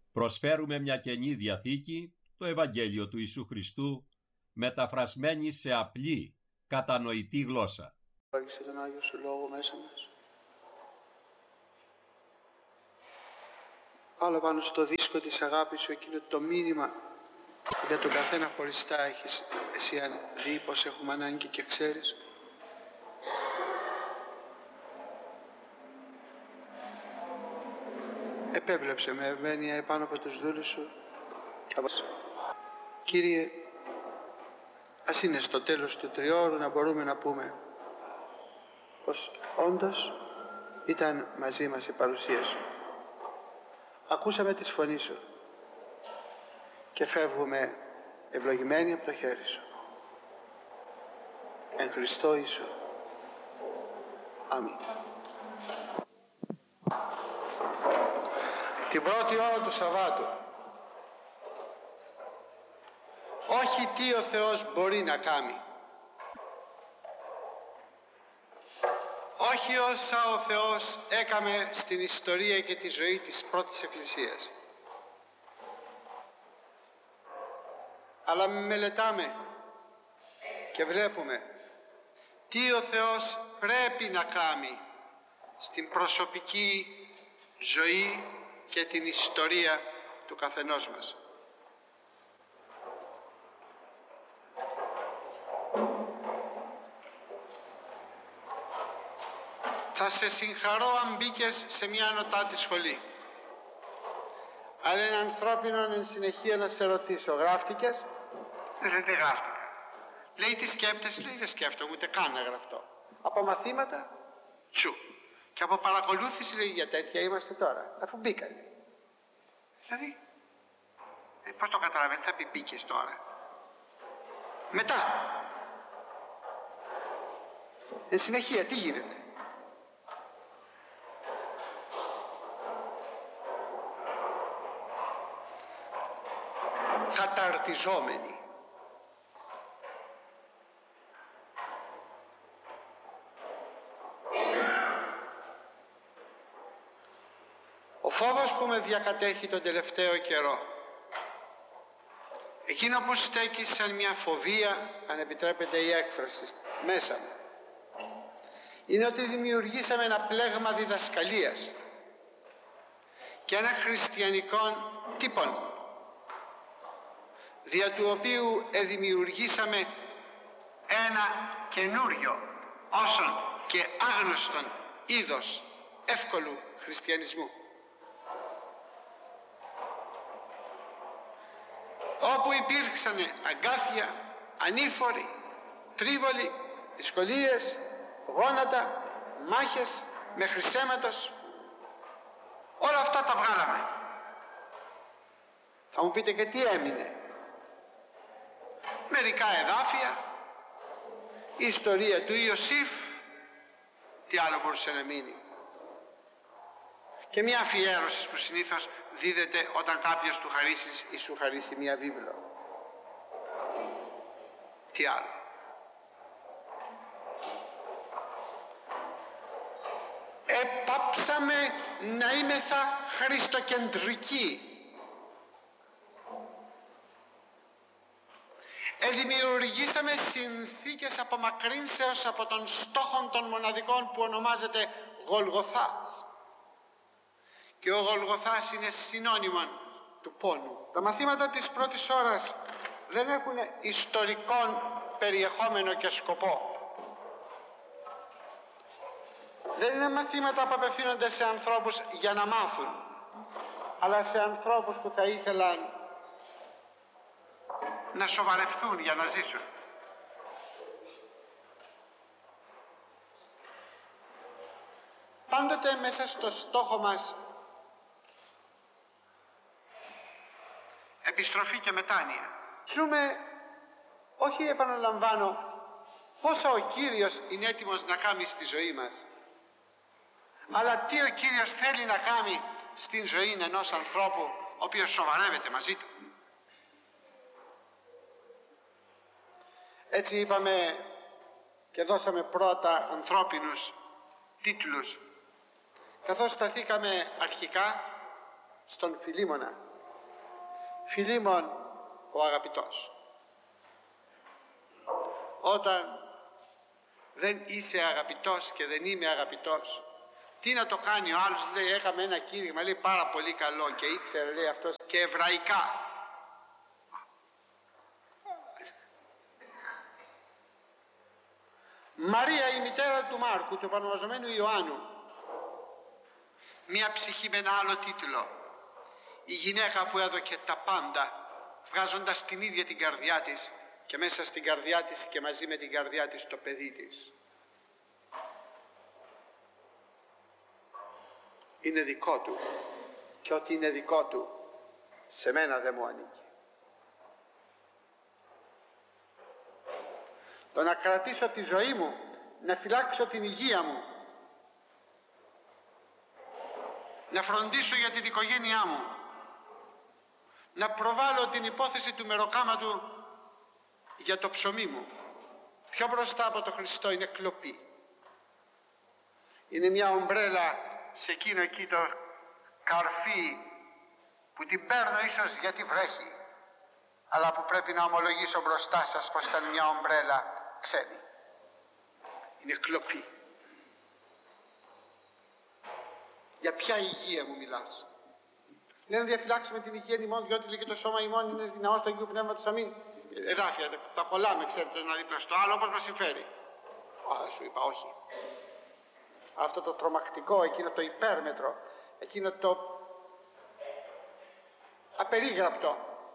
Προσφέρουμε μια Καινή Διαθήκη, το Ευαγγέλιο του Ιησού Χριστού, μεταφρασμένη σε απλή, κατανοητή γλώσσα. Άγισε τον Άγιο Σου Λόγο μέσα μας. Άλλο πάνω στο δίσκο της αγάπης Σου εκείνο το μήνυμα για τον καθένα χωριστά έχεις εσύ δει πως έχουμε ανάγκη και ξέρεις. Επέβλεψε με ευμένεια επάνω από τους δούλους Σου και από... Κύριε, ας είναι στο τέλος του τριώρου να μπορούμε να πούμε πως όντως ήταν μαζί μας η παρουσία Σου. Ακούσαμε τη φωνή Σου και φεύγουμε ευλογημένοι από το χέρι Σου. Εν Χριστώ Ιησού. Αμήν. Την πρώτη ώρα του Σαββάτου, όχι τι ο Θεός μπορεί να κάνει, όχι όσα ο Θεός έκαμε στην ιστορία και τη ζωή της πρώτης Εκκλησίας, αλλά μελετάμε και βλέπουμε τι ο Θεός πρέπει να κάνει στην προσωπική ζωή και την ιστορία του καθενός μας. Θα σε συγχαρώ αν μπήκες σε μια ανωτάτη σχολή. Αλλά είναι ανθρώπινο εν συνεχεία να σε ρωτήσω, γράφτηκες? Δεν γράφτηκα. Λέει τι σκέπτεσαι, λέει δεν σκέφτομαι ούτε καν να γραφτώ. Από μαθήματα, τσου. Και από παρακολούθηση λέει για τέτοια είμαστε τώρα, αφού μπήκανε. Δηλαδή, πώς το καταλαβαίνεις, θα πει μπήκες τώρα. Μετά. Εν συνεχεία, τι γίνεται? Καταρτιζόμενοι. Ο φόβος που με διακατέχει τον τελευταίο καιρό, εκείνο που στέκει σαν μια φοβία, αν επιτρέπετε η έκφραση, μέσα μου, είναι ότι δημιουργήσαμε ένα πλέγμα διδασκαλίας και ένα χριστιανικών τύπων, δια του οποίου δημιουργήσαμε ένα καινούριο, όσον και άγνωστον είδος εύκολου χριστιανισμού, όπου υπήρξαν αγκάθια, ανήφοροι, τρίβολοι, δυσκολίες, γόνατα, μάχες, μέχρι σέματος. Όλα αυτά τα βγάλαμε. Θα μου πείτε και τι έμεινε? Μερικά εδάφια, η ιστορία του Ιωσήφ, τι άλλο μπορούσε να μείνει? Και μια αφιέρωση που συνήθως δίδεται όταν κάποιος του χαρίσει ή σου χαρίσει μια βίβλο. Τι άλλο? Επάψαμε να είμεθα χριστοκεντρικοί. Δημιουργήσαμε συνθήκες απομακρύνσεως από τον στόχο των μοναδικών που ονομάζεται Γολγοθάς. Και ο Γολγοθάς είναι συνώνυμο του πόνου. Τα μαθήματα της πρώτης ώρας δεν έχουν ιστορικό περιεχόμενο και σκοπό. Δεν είναι μαθήματα που απευθύνονται σε ανθρώπους για να μάθουν, αλλά σε ανθρώπους που θα ήθελαν να σοβαρευτούν για να ζήσουν. Πάντοτε μέσα στο στόχο μας επιστροφή και μετάνοια. Ζούμε, όχι επαναλαμβάνω, πόσα ο Κύριος είναι έτοιμος να κάνει στη ζωή μας, αλλά τι ο Κύριος θέλει να κάνει στην ζωή ενός ανθρώπου ο οποίος σοβαρεύεται μαζί του. Έτσι είπαμε και δώσαμε πρώτα ανθρώπινους τίτλους, καθώς σταθήκαμε αρχικά στον Φιλίμωνα Φιλίμων ο αγαπητός. Όταν δεν είσαι αγαπητός και δεν είμαι αγαπητός, τι να το κάνει? Ο άλλος λέει, έκαμε ένα κήρυγμα, λέει πάρα πολύ καλό και ήξερε, λέει αυτός, και εβραϊκά. Μαρία, η μητέρα του Μάρκου, του επανομαζομένου Ιωάννου, μία ψυχή με ένα άλλο τίτλο, η γυναίκα που έδωκε τα πάντα, βγάζοντας την ίδια την καρδιά της και μέσα στην καρδιά της και μαζί με την καρδιά της το παιδί της. Είναι δικό του και ό,τι είναι δικό του σε μένα δεν μου ανήκει. Το να κρατήσω τη ζωή μου, να φυλάξω την υγεία μου, να φροντίσω για την οικογένειά μου, να προβάλλω την υπόθεση του μεροκάματου για το ψωμί μου, πιο μπροστά από το Χριστό είναι κλοπή. Είναι μια ομπρέλα σε εκείνο εκεί το καρφί που την παίρνω ίσως γιατί βρέχει, αλλά που πρέπει να ομολογήσω μπροστά σας πως ήταν μια ομπρέλα ξένη. Είναι κλοπή. Για ποια υγεία μου μιλάς? Λένε να διαφυλάξουμε την υγεία ημών, διότι λέει και το σώμα ημών είναι ναός του Αγίου Πνεύματος. Αμήν. Εδάφια, τα κολλάμε, ξέρετε, το ένα δίπλα στο άλλο, όπως μας συμφέρει. Σου είπα όχι. Αυτό το τρομακτικό, εκείνο το υπέρμετρο, εκείνο το απερίγραπτο.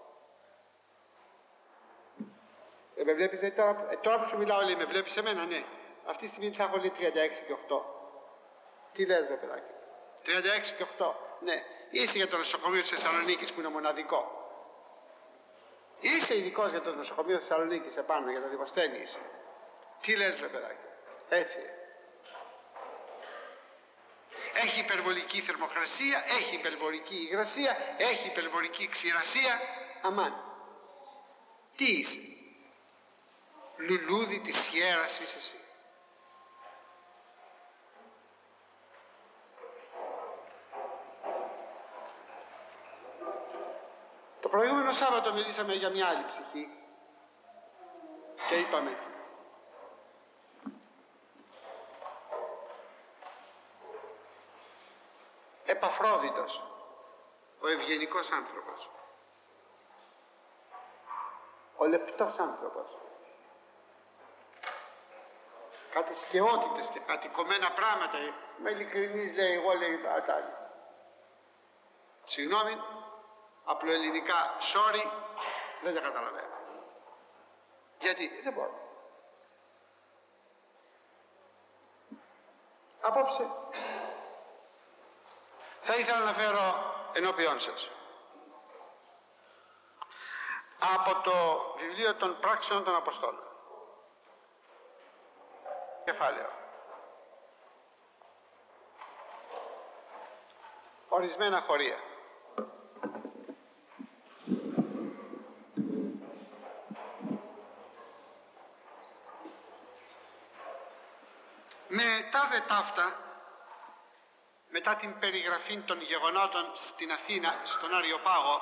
Με βλέπεις, λέει, τώρα που σου μιλάω, λέει, με βλέπεις εμένα? Ναι. Αυτή τη στιγμή θα έχω, λέει, 36 και 8. Τι λες, ρε παιδάκι? 36 και 8. Ναι. Είσαι για το νοσοκομείο της Θεσσαλονίκης που είναι μοναδικό. Είσαι ειδικός για το νοσοκομείο της Θεσσαλονίκης επάνω, για το Δημοσθένη είσαι. Τι λες, ρε παιδάκι? Έτσι. Έχει υπερβολική θερμοκρασία, έχει υπερβολική υγρασία, έχει υπερβολική ξηρασία. Αμάν. Τι είσαι? Λουλούδι της Σιέρας είσαι εσύ. Το προηγούμενο Σάββατο μιλήσαμε για μια άλλη ψυχή και είπαμε Επαφρόδιτος, ο ευγενικός άνθρωπος, ο λεπτός άνθρωπος, κάτι σκαιότητες και κάτι κομμένα πράγματα, με ειλικρινής λέει, εγώ λέει τα άλλα. Συγγνώμη, απλοελληνικά, sorry, δεν τα καταλαβαίνω. Γιατί? Δεν μπορώ. Απόψε θα ήθελα να φέρω ενώπιόν σας από το βιβλίο των Πράξεων των Αποστόλων, κεφάλαιο, ορισμένα χωρία. Μετά δε ταύτα, μετά την περιγραφή των γεγονότων στην Αθήνα, στον Άριο Πάγο,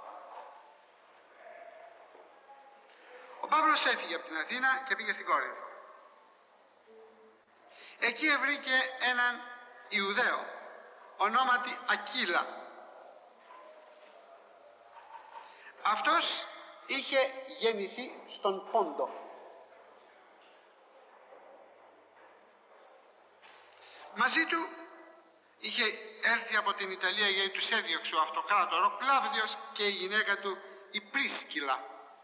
ο Παύλος έφυγε από την Αθήνα και πήγε στην Κόρινθο. Εκεί βρήκε έναν Ιουδαίο, ονόματι Ακύλα. Αυτός είχε γεννηθεί στον Πόντο. Μαζί του είχε έρθει από την Ιταλία γιατί τους έδιωξε ο αυτοκράτορο Κλάβδιος και η γυναίκα του η Πρίσκυλα.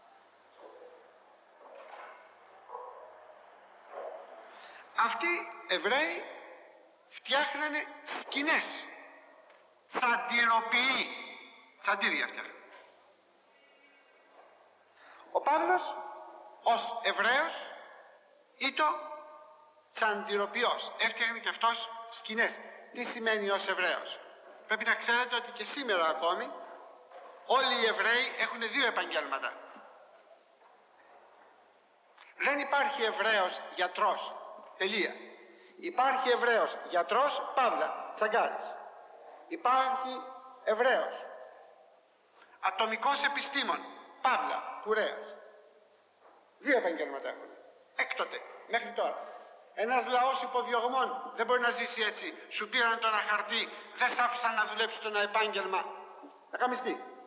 Αυτοί Εβραίοι φτιάχνανε σκηνές, τσαντιροποιοί, τσαντήρια φτιάχνανε. Ο Παύλος ως Εβραίος ήτο τσαντιροποιός, έφτιαχνε και αυτός σκηνές. Τι σημαίνει ως Εβραίος? Πρέπει να ξέρετε ότι και σήμερα ακόμη όλοι οι Εβραίοι έχουν δύο επαγγέλματα. Δεν υπάρχει Εβραίος γιατρός, τελεία. Υπάρχει Εβραίος γιατρός, παύλα, τσαγκάρης. Υπάρχει Εβραίος Ατομικός επιστήμων, Παύλα, Κουρέας. 2 επαγγέλματα έχουν. Έκτοτε, μέχρι τώρα. Ένας λαός υποδιωγμών δεν μπορεί να ζήσει έτσι. Σου πήραν το ένα χαρτί, δεν σ' άφησαν να δουλέψει το ένα επάγγελμα. Να καμιστεί.